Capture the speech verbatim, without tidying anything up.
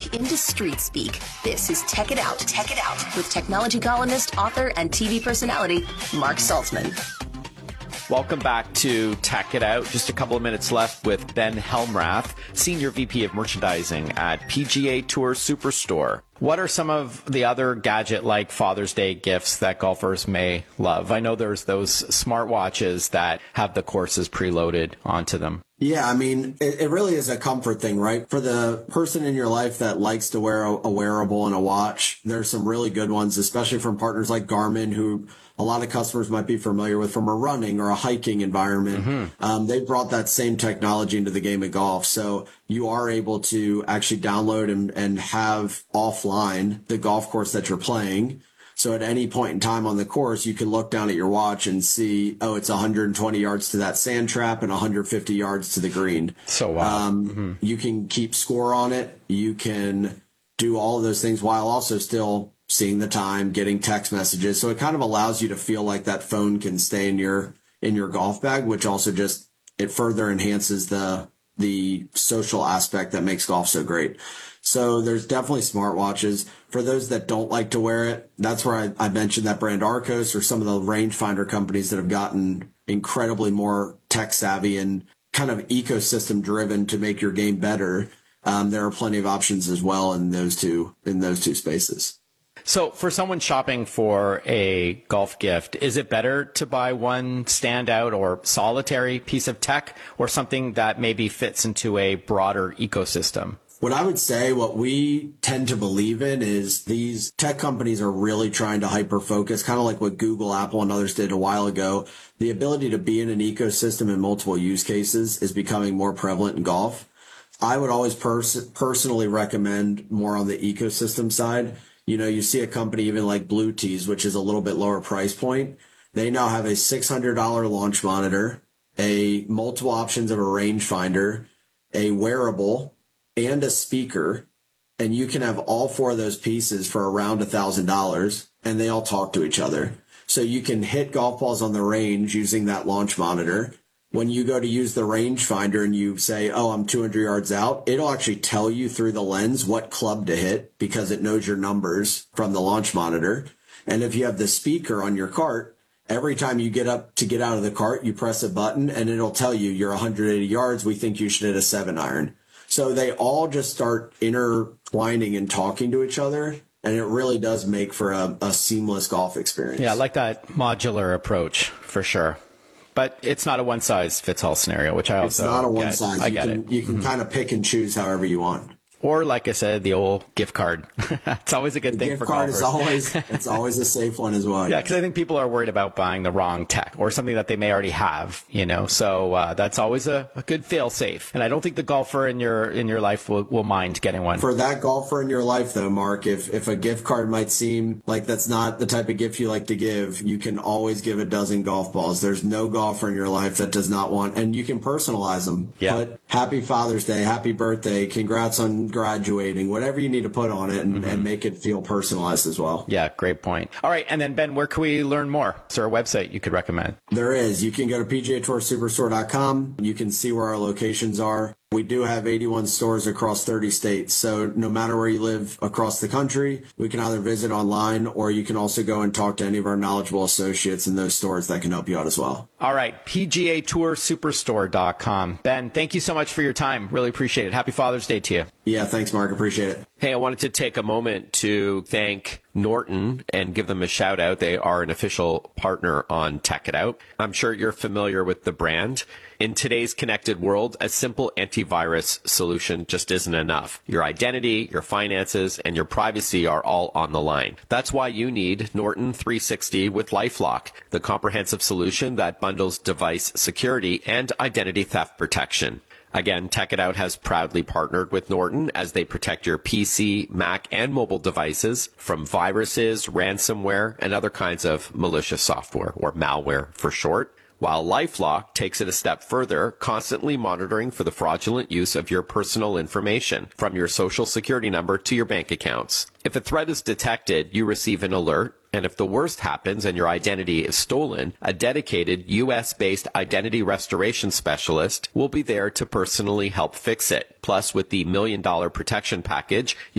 speak into street speak. This is Tech It Out, Tech It Out with technology columnist, author, and T V personality Mark Saltzman. Welcome back to Tech It Out. Just a couple of minutes left with Ben Helmrath, Senior V P of Merchandising at P G A Tour Superstore. What are some of the other gadget-like Father's Day gifts that golfers may love? I know there's those smartwatches that have the courses preloaded onto them. Yeah, I mean, it, it really is a comfort thing, right? For the person in your life that likes to wear a, a wearable and a watch, there's some really good ones, especially from partners like Garmin, who a lot of customers might be familiar with from a running or a hiking environment. Mm-hmm. Um, they brought that same technology into the game of golf. So you are able to actually download and, and have offline the golf course that you're playing. So at any point in time on the course, you can look down at your watch and see, oh, it's one hundred twenty yards to that sand trap and one hundred fifty yards to the green. So wow. Um, mm-hmm. You can keep score on it. You can do all of those things while also still seeing the time, getting text messages. So it kind of allows you to feel like that phone can stay in your in your golf bag, which also just it further enhances the the social aspect that makes golf so great. So there's definitely smartwatches. For those that don't like to wear it, that's where I, I mentioned that brand Arcos or some of the rangefinder companies that have gotten incredibly more tech savvy and kind of ecosystem driven to make your game better. Um, there are plenty of options as well in those two in those two spaces. So for someone shopping for a golf gift, is it better to buy one standout or solitary piece of tech or something that maybe fits into a broader ecosystem? What I would say, what we tend to believe in is these tech companies are really trying to hyper-focus, kind of like what Google, Apple, and others did a while ago. The ability to be in an ecosystem in multiple use cases is becoming more prevalent in golf. I would always pers- personally recommend more on the ecosystem side. You know, you see a company even like Blue Tees, which is a little bit lower price point. They now have a six hundred dollars launch monitor, a multiple options of a rangefinder, a wearable, and a speaker, and you can have all four of those pieces for around a thousand dollars, and they all talk to each other. So you can hit golf balls on the range using that launch monitor. When you go to use the rangefinder and you say, oh, I'm two hundred yards out, it'll actually tell you through the lens what club to hit because it knows your numbers from the launch monitor. And if you have the speaker on your cart, every time you get up to get out of the cart, you press a button and it'll tell you you're one hundred eighty yards. We think you should hit a seven iron. So they all just start intertwining and talking to each other. And it really does make for a, a seamless golf experience. Yeah, I like that modular approach for sure. But it's not a one-size-fits-all scenario, which I also It's not a one-size. I you get can, it. You can Mm-hmm. kind of pick and choose however you want. Or, like I said, the old gift card. It's always a good the thing gift for card golfers. is always it's always a safe one as well. Yeah, because I think people are worried about buying the wrong tech or something that they may already have, you know. So uh, that's always a, a good fail-safe. And I don't think the golfer in your in your life will, will mind getting one. For that golfer in your life, though, Mark, if if a gift card might seem like that's not the type of gift you like to give, you can always give a dozen golf balls. There's no golfer in your life that does not want, and you can personalize them. Yeah. Put happy Father's Day, happy birthday, congrats on graduating, whatever you need to put on it and, mm-hmm. and make it feel personalized as well. Yeah, great point. All right, and then Ben, where can we learn more? Is there a website you could recommend? There is. You can go to P G A Tour Superstore dot com. You can see where our locations are. We do have eighty-one stores across thirty states. So no matter where you live across the country, we can either visit online or you can also go and talk to any of our knowledgeable associates in those stores that can help you out as well. All right. P G A Tour Superstore dot com. Ben, thank you so much for your time. Really appreciate it. Happy Father's Day to you. Yeah, thanks, Mark. Appreciate it. Hey, I wanted to take a moment to thank Norton and give them a shout out. They are an official partner on Tech It Out. I'm sure you're familiar with the brand. In today's connected world, a simple antivirus solution just isn't enough. Your identity, your finances, and your privacy are all on the line. That's why you need Norton three sixty with LifeLock, the comprehensive solution that bundles device security and identity theft protection. Again, Tech It Out has proudly partnered with Norton as they protect your P C, Mac, and mobile devices from viruses, ransomware, and other kinds of malicious software, or malware for short. While LifeLock takes it a step further, constantly monitoring for the fraudulent use of your personal information, from your social security number to your bank accounts. If a threat is detected, you receive an alert, and if the worst happens and your identity is stolen, a dedicated U S-based identity restoration specialist will be there to personally help fix it. Plus, with the million dollar protection package,